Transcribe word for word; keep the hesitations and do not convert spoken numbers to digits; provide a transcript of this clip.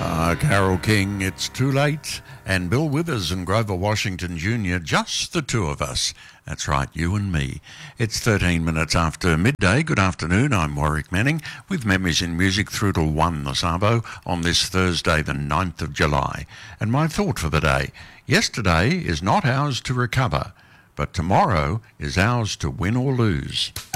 Uh, Carole King, It's Too Late, and Bill Withers and Grover Washington Junior, just the two of us. That's right, you and me. It's thirteen minutes after midday. Good afternoon, I'm Warwick Manning, with Memories in Music through to one this arvo on this Thursday the ninth of July. And my thought for the day, yesterday is not ours to recover, but tomorrow is ours to win or lose.